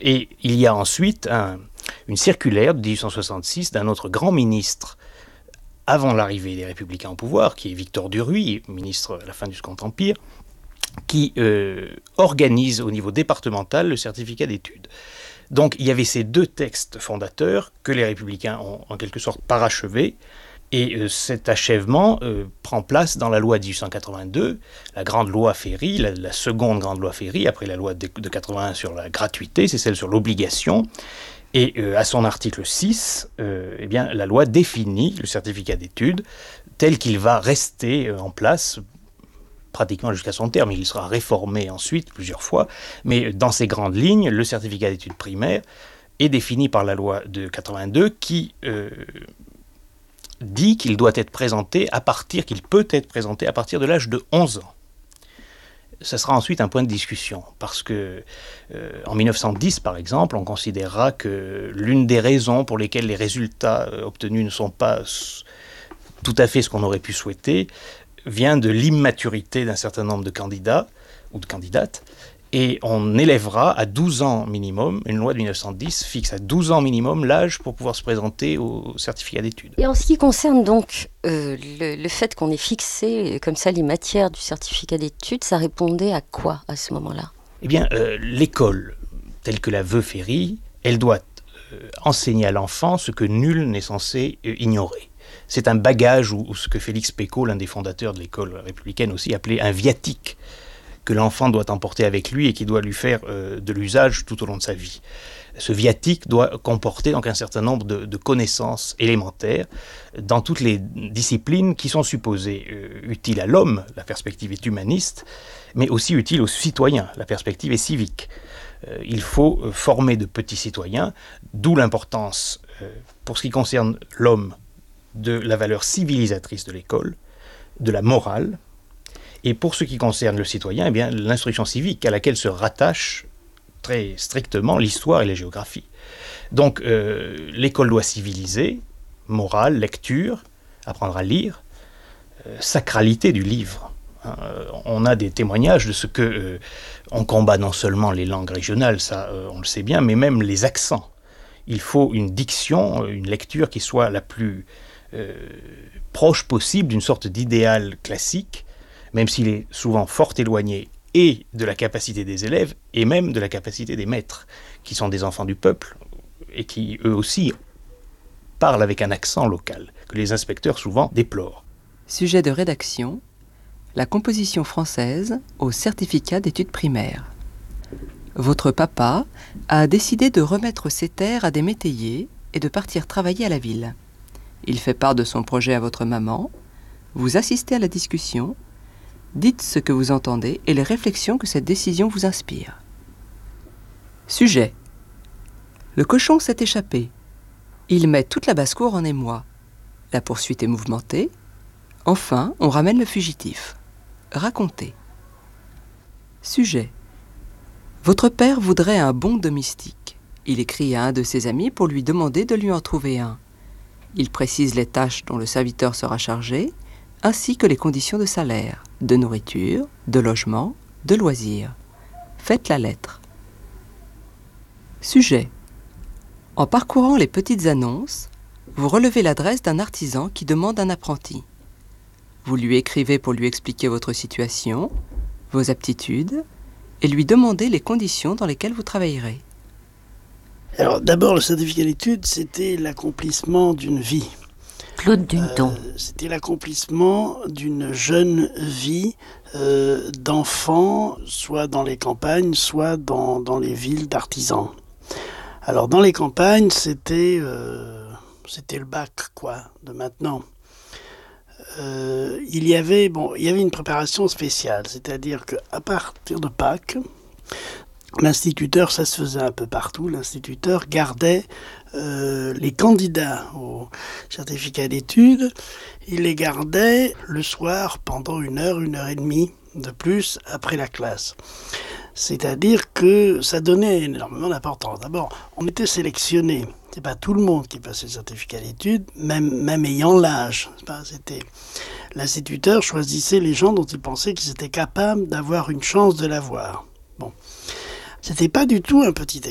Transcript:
Et il y a ensuite une circulaire de 1866 d'un autre grand ministre avant l'arrivée des Républicains au pouvoir, qui est Victor Duruy, ministre à la fin du Second Empire, qui organise au niveau départemental le certificat d'études. Donc il y avait ces deux textes fondateurs que les Républicains ont en quelque sorte parachevés, et cet achèvement prend place dans la loi de 1882, la grande loi Ferry, la seconde grande loi Ferry, après la loi de 81 sur la gratuité, c'est celle sur l'obligation. Et à son article 6, eh bien, la loi définit le certificat d'études tel qu'il va rester en place pratiquement jusqu'à son terme. Il sera réformé ensuite plusieurs fois, mais dans ces grandes lignes, le certificat d'études primaires est défini par la loi de 82 qui dit qu'il doit être présenté qu'il peut être présenté à partir de l'âge de 11 ans. Ça sera ensuite un point de discussion, parce que en 1910, par exemple, on considérera que l'une des raisons pour lesquelles les résultats obtenus ne sont pas tout à fait ce qu'on aurait pu souhaiter vient de l'immaturité d'un certain nombre de candidats ou de candidates, et on élèvera à 12 ans minimum, une loi de 1910 fixe à 12 ans minimum l'âge pour pouvoir se présenter au certificat d'études. Et en ce qui concerne donc le fait qu'on ait fixé comme ça les matières du certificat d'études, ça répondait à quoi à ce moment-là ? Eh bien, l'école, telle que la veut Ferry, elle doit enseigner à l'enfant ce que nul n'est censé ignorer. C'est un bagage, ou ce que Félix Pécaud, l'un des fondateurs de l'école républicaine aussi, appelait un viatique, que l'enfant doit emporter avec lui et qui doit lui faire de l'usage tout au long de sa vie. Ce viatique doit comporter donc un certain nombre de connaissances élémentaires dans toutes les disciplines qui sont supposées utiles à l'homme, la perspective est humaniste, mais aussi utile aux citoyens, la perspective est civique. Il faut former de petits citoyens, d'où l'importance, pour ce qui concerne l'homme, de la valeur civilisatrice de l'école, de la morale, et pour ce qui concerne le citoyen, eh bien, l'instruction civique à laquelle se rattachent très strictement l'histoire et la géographie. Donc l'école doit civiliser, morale, lecture, apprendre à lire, sacralité du livre. On a des témoignages de ce que on combat non seulement les langues régionales, ça on le sait bien, mais même les accents. Il faut une diction, une lecture qui soit la plus proche possible d'une sorte d'idéal classique, même s'il est souvent fort éloigné et de la capacité des élèves, et même de la capacité des maîtres, qui sont des enfants du peuple, et qui, eux aussi, parlent avec un accent local, que les inspecteurs souvent déplorent. Sujet de rédaction, la composition française au certificat d'études primaires. Votre papa a décidé de remettre ses terres à des métayers et de partir travailler à la ville. Il fait part de son projet à votre maman, vous assistez à la discussion. Dites ce que vous entendez et les réflexions que cette décision vous inspire. Sujet. Le cochon s'est échappé. Il met toute la basse-cour en émoi. La poursuite est mouvementée. Enfin, on ramène le fugitif. Racontez. Sujet. Votre père voudrait un bon domestique. Il écrit à un de ses amis pour lui demander de lui en trouver un. Il précise les tâches dont le serviteur sera chargé, ainsi que les conditions de salaire, de nourriture, de logement, de loisirs. Faites la lettre. Sujet. En parcourant les petites annonces, vous relevez l'adresse d'un artisan qui demande un apprenti. Vous lui écrivez pour lui expliquer votre situation, vos aptitudes, et lui demandez les conditions dans lesquelles vous travaillerez. Alors d'abord, le certificat d'études, c'était l'accomplissement d'une vie. Claude Dunton. C'était l'accomplissement d'une jeune vie d'enfant, soit dans les campagnes, soit dans les villes d'artisans. Alors dans les campagnes, c'était le bac, de maintenant. Il y avait une préparation spéciale, c'est-à-dire qu'à partir de Pâques, l'instituteur, ça se faisait un peu partout, l'instituteur gardait les candidats au certificat d'études, il les gardait le soir pendant 1 heure et demie de plus après la classe. C'est-à-dire que ça donnait énormément d'importance. D'abord, on était sélectionné. C'est pas tout le monde qui passait le certificat d'études, même ayant l'âge. L'instituteur choisissait les gens dont il pensait qu'ils étaient capables d'avoir une chance de l'avoir. Bon. C'était pas du tout un petit